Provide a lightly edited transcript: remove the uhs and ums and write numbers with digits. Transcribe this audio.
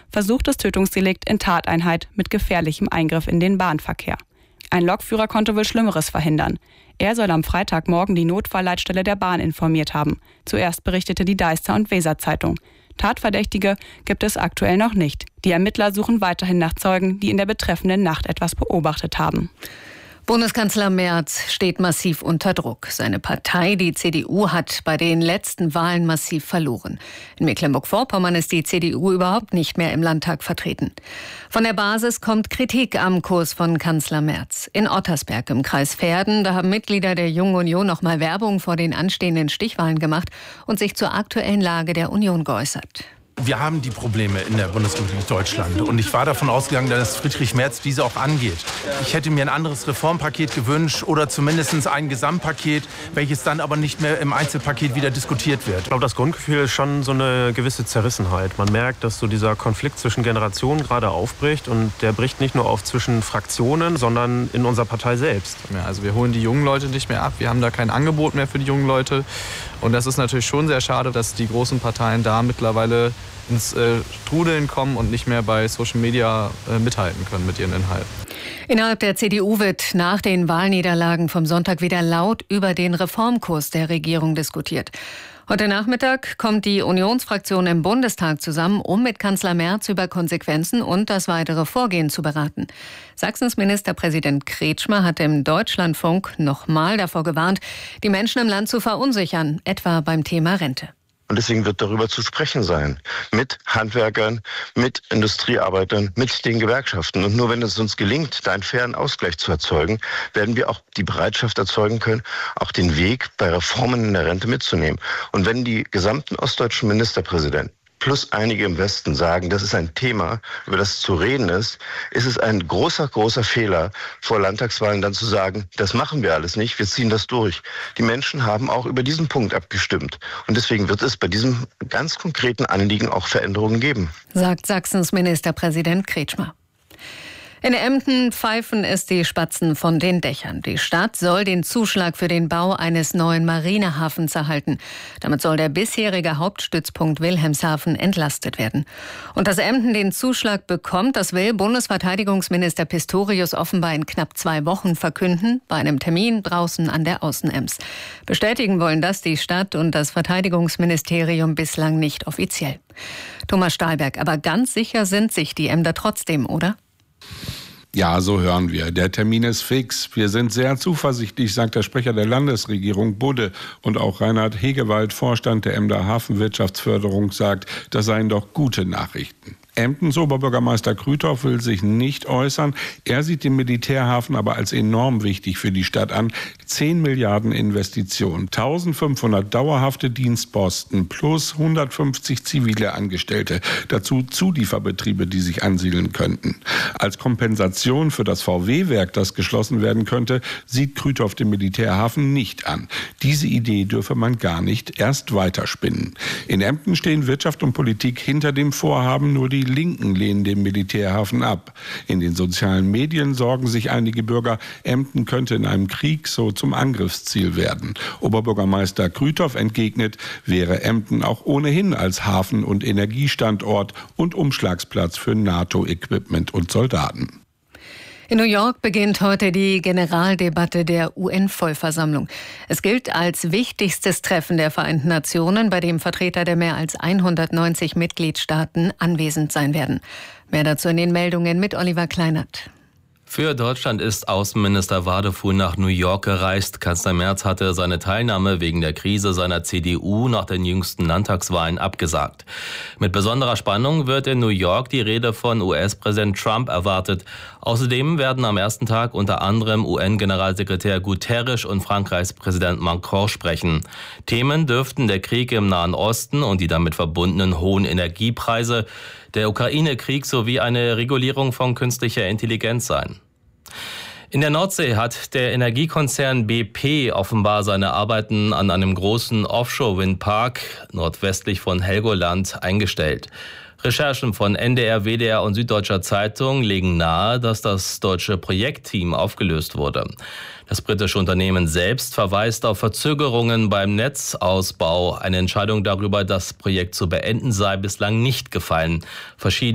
versuchtes Tötungsdelikt in Tateinheit mit gefährlichem Eingriff in den Bahnverkehr. Ein Lokführer konnte wohl Schlimmeres verhindern. Er soll am Freitagmorgen die Notfallleitstelle der Bahn informiert haben. Zuerst berichtete die Deister- und Weser-Zeitung. Tatverdächtige gibt es aktuell noch nicht. Die Ermittler suchen weiterhin nach Zeugen, die in der betreffenden Nacht etwas beobachtet haben. Bundeskanzler Merz steht massiv unter Druck. Seine Partei, die CDU, hat bei den letzten Wahlen massiv verloren. In Mecklenburg-Vorpommern ist die CDU überhaupt nicht mehr im Landtag vertreten. Von der Basis kommt Kritik am Kurs von Kanzler Merz. In Ottersberg im Kreis Verden, da haben Mitglieder der Jungen Union noch mal Werbung vor den anstehenden Stichwahlen gemacht und sich zur aktuellen Lage der Union geäußert. Wir haben die Probleme in der Bundesrepublik Deutschland und ich war davon ausgegangen, dass Friedrich Merz diese auch angeht. Ich hätte mir ein anderes Reformpaket gewünscht oder zumindest ein Gesamtpaket, welches dann aber nicht mehr im Einzelpaket wieder diskutiert wird. Ich glaube, das Grundgefühl ist schon so eine gewisse Zerrissenheit. Man merkt, dass so dieser Konflikt zwischen Generationen gerade aufbricht und der bricht nicht nur auf zwischen Fraktionen, sondern in unserer Partei selbst. Ja, also wir holen die jungen Leute nicht mehr ab, wir haben da kein Angebot mehr für die jungen Leute. Und das ist natürlich schon sehr schade, dass die großen Parteien da mittlerweile ins Trudeln kommen und nicht mehr bei Social Media mithalten können mit ihren Inhalten. Innerhalb der CDU wird nach den Wahlniederlagen vom Sonntag wieder laut über den Reformkurs der Regierung diskutiert. Heute Nachmittag kommt die Unionsfraktion im Bundestag zusammen, um mit Kanzler Merz über Konsequenzen und das weitere Vorgehen zu beraten. Sachsens Ministerpräsident Kretschmer hat im Deutschlandfunk nochmal davor gewarnt, die Menschen im Land zu verunsichern, etwa beim Thema Rente. Und deswegen wird darüber zu sprechen sein. Mit Handwerkern, mit Industriearbeitern, mit den Gewerkschaften. Und nur wenn es uns gelingt, da einen fairen Ausgleich zu erzeugen, werden wir auch die Bereitschaft erzeugen können, auch den Weg bei Reformen in der Rente mitzunehmen. Und wenn die gesamten ostdeutschen Ministerpräsidenten plus einige im Westen sagen, das ist ein Thema, über das zu reden ist es ein großer, großer Fehler, vor Landtagswahlen dann zu sagen, das machen wir alles nicht, wir ziehen das durch. Die Menschen haben auch über diesen Punkt abgestimmt. Und deswegen wird es bei diesem ganz konkreten Anliegen auch Veränderungen geben, sagt Sachsens Ministerpräsident Kretschmer. In Emden pfeifen es die Spatzen von den Dächern. Die Stadt soll den Zuschlag für den Bau eines neuen Marinehafens erhalten. Damit soll der bisherige Hauptstützpunkt Wilhelmshaven entlastet werden. Und dass Emden den Zuschlag bekommt, das will Bundesverteidigungsminister Pistorius offenbar in knapp 2 Wochen verkünden, bei einem Termin draußen an der Außenems. Bestätigen wollen das die Stadt und das Verteidigungsministerium bislang nicht offiziell. Thomas Stahlberg, aber ganz sicher sind sich die Emder trotzdem, oder? Ja, so hören wir. Der Termin ist fix. Wir sind sehr zuversichtlich, sagt der Sprecher der Landesregierung Budde. Und auch Reinhard Hegewald, Vorstand der Emder Hafenwirtschaftsförderung, sagt, das seien doch gute Nachrichten. Emdens Oberbürgermeister Krüthoff will sich nicht äußern. Er sieht den Militärhafen aber als enorm wichtig für die Stadt an. 10 Milliarden Investitionen, 1500 dauerhafte Dienstposten plus 150 zivile Angestellte. Dazu Zulieferbetriebe, die sich ansiedeln könnten. Als Kompensation für das VW-Werk, das geschlossen werden könnte, sieht Krüthoff den Militärhafen nicht an. Diese Idee dürfe man gar nicht erst weiterspinnen. In Emden stehen Wirtschaft und Politik hinter dem Vorhaben, nur die Linken lehnen den Militärhafen ab. In den sozialen Medien sorgen sich einige Bürger, Emden könnte in einem Krieg so zum Angriffsziel werden. Oberbürgermeister Krüthoff entgegnet, wäre Emden auch ohnehin als Hafen- und Energiestandort und Umschlagsplatz für NATO-Equipment und Soldaten. In New York beginnt heute die Generaldebatte der UN-Vollversammlung. Es gilt als wichtigstes Treffen der Vereinten Nationen, bei dem Vertreter der mehr als 190 Mitgliedstaaten anwesend sein werden. Mehr dazu in den Meldungen mit Oliver Kleinert. Für Deutschland ist Außenminister Wadefuhl nach New York gereist. Kanzler Merz hatte seine Teilnahme wegen der Krise seiner CDU nach den jüngsten Landtagswahlen abgesagt. Mit besonderer Spannung wird in New York die Rede von US-Präsident Trump erwartet. Außerdem werden am ersten Tag unter anderem UN-Generalsekretär Guterres und Frankreichs Präsident Macron sprechen. Themen dürften der Krieg im Nahen Osten und die damit verbundenen hohen Energiepreise, der Ukraine-Krieg sowie eine Regulierung von künstlicher Intelligenz sein. In der Nordsee hat der Energiekonzern BP offenbar seine Arbeiten an einem großen Offshore-Windpark nordwestlich von Helgoland eingestellt. Recherchen von NDR, WDR und Süddeutscher Zeitung legen nahe, dass das deutsche Projektteam aufgelöst wurde. Das britische Unternehmen selbst verweist auf Verzögerungen beim Netzausbau. Eine Entscheidung darüber, das Projekt zu beenden, sei bislang nicht gefallen. Verschiedene